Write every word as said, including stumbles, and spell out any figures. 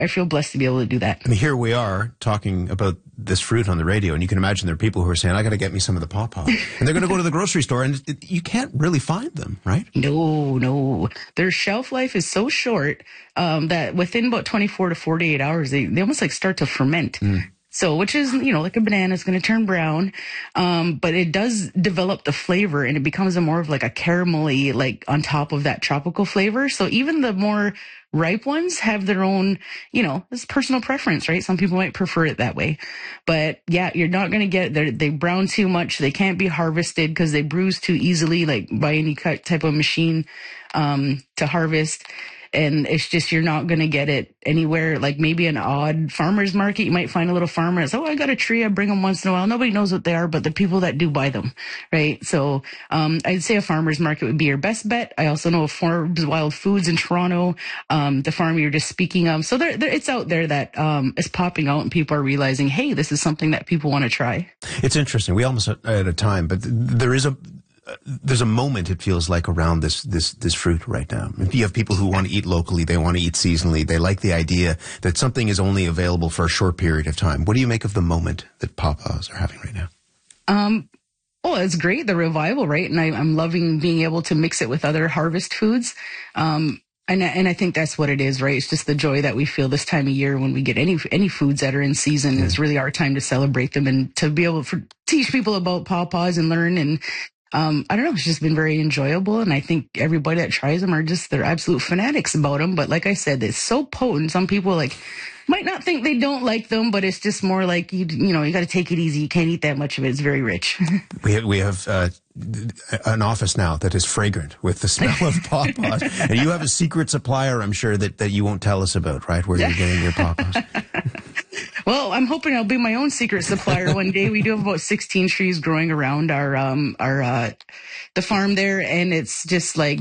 I feel blessed to be able to do that. I mean, here we are talking about this fruit on the radio, and you can imagine there are people who are saying, I got to get me some of the pawpaw. And they're going to go to the grocery store, and it, you can't really find them, right? No, no. Their shelf life is so short um, that within about twenty-four to forty-eight hours, they, they almost like start to ferment. Mm. So, which is, you know, like a banana is going to turn brown, um, but it does develop the flavor, and it becomes a more of like a caramelly, like on top of that tropical flavor. So even the more ripe ones have their own, you know, it's personal preference, right? Some people might prefer it that way, but yeah, you're not going to get, they brown too much. They can't be harvested because they bruise too easily, like by any type of machine, um, to harvest. And it's just, you're not going to get it anywhere. Like maybe an odd farmer's market, you might find a little farmer that's, oh, I got a tree, I bring them once in a while. Nobody knows what they are, but the people that do buy them, right? So um, I'd say a farmer's market would be your best bet. I also know of Forbes Wild Foods in Toronto, um, the farm you're just speaking of. So there, there, it's out there that um, is popping out, and people are realizing, hey, this is something that people want to try. It's interesting. We almost are out of time, but there is a There's a moment, it feels like, around this, this, this fruit right now. You have people who want to eat locally. They want to eat seasonally. They like the idea that something is only available for a short period of time. What do you make of the moment that pawpaws are having right now? Um, oh, it's great. The revival, right? And I, I'm loving being able to mix it with other harvest foods. Um, and, and I think that's what it is, right? It's just the joy that we feel this time of year when we get any, any foods that are in season. Yeah. It's really our time to celebrate them and to be able to teach people about pawpaws and learn. And Um, I don't know, it's just been very enjoyable, and I think everybody that tries them are just, they're absolute fanatics about them. But like I said, it's so potent. Some people like might not think they don't like them, but it's just more like, you you know, you got to take it easy. You can't eat that much of it. It's very rich. we have, we have uh, an office now that is fragrant with the smell of pawpaws. And you have a secret supplier, I'm sure, that, that you won't tell us about, right, where you're getting your pawpaws. Well, I'm hoping I'll be my own secret supplier one day. We do have about sixteen trees growing around our um our uh the farm there, and it's just like